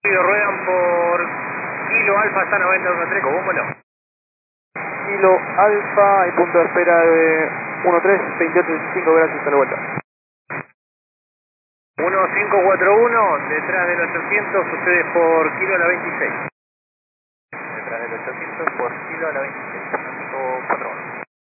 Ruedan por Kilo Alfa, está 9013, ¿cómo no? Kilo Alfa y punto de espera de 132865, gracias, hasta la vuelta. 1541, detrás del 800, ustedes por Kilo a la 26. Detrás del 800 por Kilo a la 26, 1541.